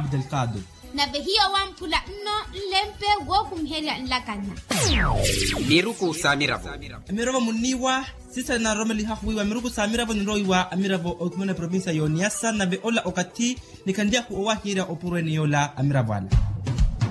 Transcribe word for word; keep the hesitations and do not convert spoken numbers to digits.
Abdelkader. Na behia wampula no lempe wokum heria nlakana. Miruku Samirabo. Amirabo muniwa sisa na romeli hakuiwa miruku Samirabo niroiwa Amirabo okumene provinsa yoniasa na be ola okati nikandia kuowa hira opurwe niyola Amirabo ala.